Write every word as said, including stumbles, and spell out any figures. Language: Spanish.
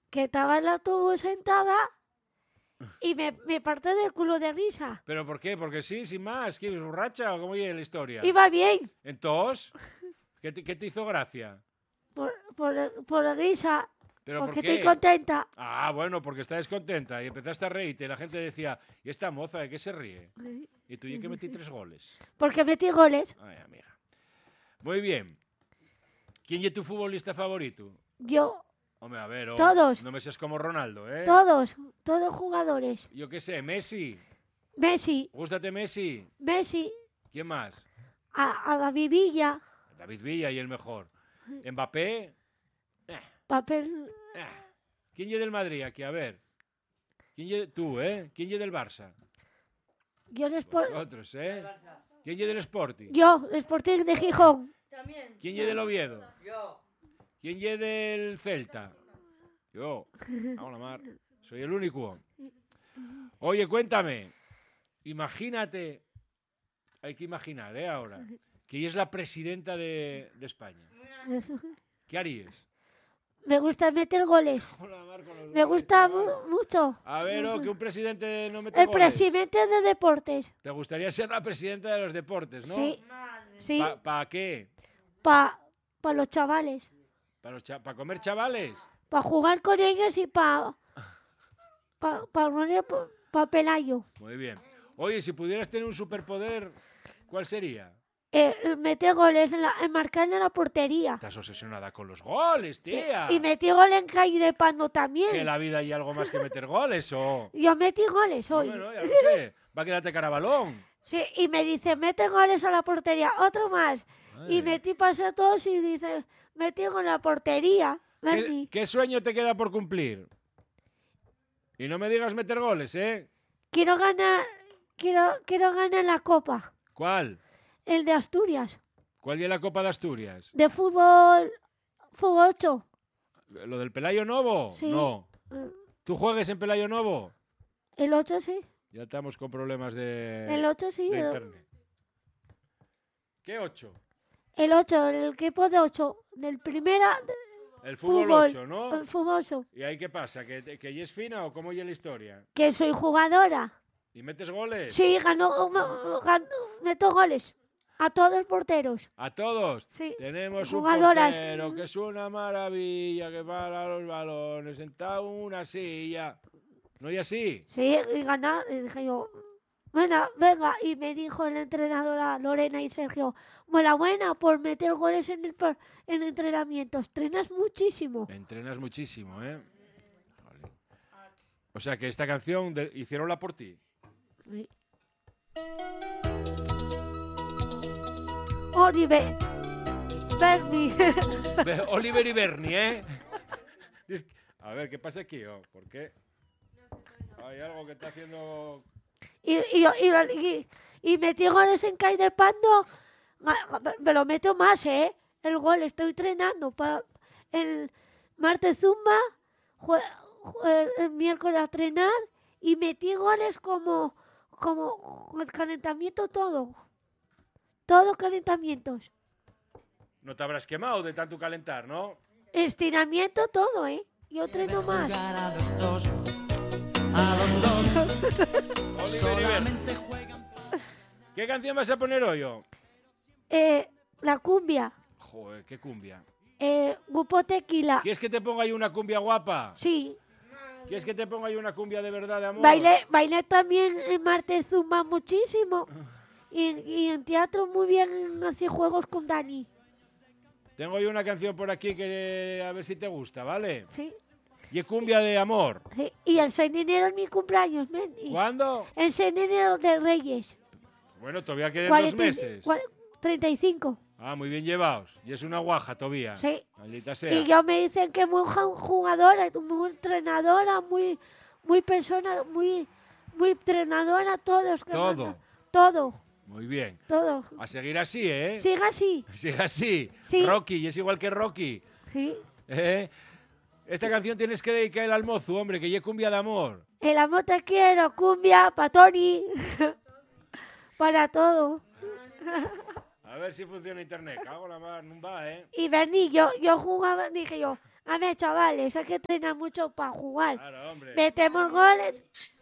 que estaba en el autobús sentada y me, me parté del culo de risa. ¿Pero por qué? Porque sí, sin más. ¿Qué eres borracha o cómo es la historia? Iba bien, ¿Entonces? ¿Qué te, qué te hizo gracia? por, por, por la risa, ¿Pero porque por qué? estoy contenta. Ah, bueno, porque estás descontenta y empezaste a reírte y la gente decía, ¿y esta moza de qué se ríe? Y tú, ¿y que metí tres goles? Porque metí goles. Ay, amiga. Muy bien. ¿Quién es tu futbolista favorito? Yo, Hombre, a ver, oh, Todos. no me seas como Ronaldo, ¿eh? todos, todos jugadores. Yo qué sé, Messi. Messi, ¿Gústate Messi? Messi, ¿Quién más? a, a David Villa, David Villa y el mejor. Mbappé. Eh, papel, eh. ¿Quién es del Madrid aquí? A ver. ¿Quién es tú, eh? ¿Quién es del Barça? yo el Sport- Vosotros, ¿eh? ¿Quién es del Sporting? yo, el Sporting de Gijón, También. ¿Quién es del Oviedo? Yo. ¿Quién es del Celta? Yo. Vamos a la mar. Soy el único. Oye, cuéntame. Imagínate. Hay que imaginar, ¿eh? Ahora. Que ella es la presidenta de, de España. Eso. ¿Qué harías? Me gusta meter goles, Vamos a la mar con los me goles, gusta chaval. mu- mucho. A ver, oh, que un presidente no mete El goles. presidente de deportes, ¿Te gustaría ser la presidenta de los deportes, no? sí, Madre. sí, ¿Para pa qué? para pa los chavales, ¿Para pa comer chavales? para jugar con ellos y para pa, pa, pa, pa Pelayo. Muy bien. Oye, si pudieras tener un superpoder, ¿cuál sería? Eh, meter goles, en la, en marcar en la portería. Estás obsesionada con los goles, Sí, tía. y metí gol en calle de Pando Que también. en la vida hay algo más que meter goles, o... Yo metí goles hoy. Bueno, ya lo sé. Va a quedarte cara a balón. Sí, y me dice, mete goles a la portería, otro más. Y Ay. metí pase a todos y dice, metí gol a la portería. ¿Qué, Berni. qué sueño te queda por cumplir? Y no me digas meter goles, ¿eh? Quiero ganar, quiero, quiero ganar la copa, ¿Cuál? el de Asturias, ¿Cuál es la Copa de Asturias? de fútbol, fútbol ocho. ¿Lo del Pelayo Novo? Sí. No. Eh, ¿Tú juegues en Pelayo Novo? El ocho sí, Ya estamos con problemas de, el ocho sí, de el, internet. ¿Qué ocho? el ocho, el equipo de ocho, del primera, El fútbol, Fútbol. ocho, ¿no? el fútbol ocho. ¿Y ahí qué pasa? ¿Que, que ya es fina o cómo ya la historia? Que soy jugadora. ¿Y metes goles? Sí, ganó, ganó, ganó- meto goles a todos los porteros. A todos. Sí. Tenemos Jugadoras. un portero que es una maravilla, que para los balones, sentado en una silla. ¿No y así? Sí, y ganar. Y dije yo, bueno, venga. Y me dijo el entrenador a Lorena y Sergio, buena, buena, por meter goles en el par- en entrenamientos. Entrenas muchísimo. Entrenas muchísimo, ¿eh? Jolín. O sea que esta canción de- hicieronla por ti. Sí. Oliver, Bernie. Be- Oliver y Bernie, ¿eh? Diz- A ver, ¿qué pasa aquí? Oh, ¿por qué? Hay algo que está haciendo... y, y, y, y, y metí goles en Cai de Pando. Ga- Me lo meto más, ¿eh? El gol, estoy entrenando para el martes zumba, jue- jue- el miércoles a entrenar y metí goles como, como el calentamiento todo. Todos calentamientos. No te habrás quemado de tanto calentar, ¿no? Estiramiento todo, ¿eh? Yo entreno más. Jugar a los dos, a los dos. Oliver y Solamente Bernie. juegan. ¿Qué canción vas a poner hoy, oh? Eh, la cumbia. Joder, qué cumbia. Eh, Grupo Tequila. ¿Quieres que te ponga ahí una cumbia guapa? Sí. ¿Quieres que te ponga ahí una cumbia de verdad, de amor? Bailé, bailé también en martes zumba muchísimo. Y, y en teatro muy bien hacía juegos con Dani. Tengo yo una canción por aquí que a ver si te gusta, ¿vale? Sí. Y es cumbia de amor. Sí. Y el seis de enero es mi cumpleaños, ven. Y ¿Cuándo? el seis de enero de Reyes. Bueno, todavía quedan cuarenta dos y- meses. cua- treinta y cinco. Ah, muy bien llevados. Y es una guaja todavía. Sí. Maldita sea. Y yo me dicen que muy ja- jugadora, muy entrenadora, muy, muy persona, muy, muy entrenadora, todos. que Todo. manda- Todo, Muy bien. todo. A seguir así, ¿eh? Siga así. Sigue así. Sí. Rocky, y es igual que Rocky. Sí. ¿Eh? Esta canción tienes que dedicar al mozo, hombre, que ya es cumbia de amor. El amor te quiero, cumbia, para Tony. Para todo. A ver si funciona internet. Cago en la mar, no va, ¿eh? Y Bernie, yo, yo jugaba, dije yo, A ver, chavales, hay que entrenar mucho para jugar. Claro, hombre. Metemos goles